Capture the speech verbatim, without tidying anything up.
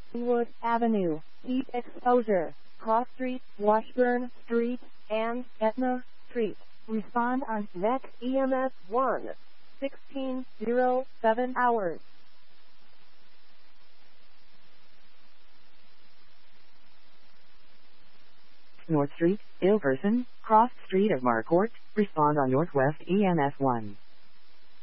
Wood Avenue, heat exposure, Cross Street, Washburn Street, and Etna Street. Respond on next E M S one, sixteen oh seven hours. North Street, Ilverson, Cross Street of Marquardt. Respond on Northwest E M S one.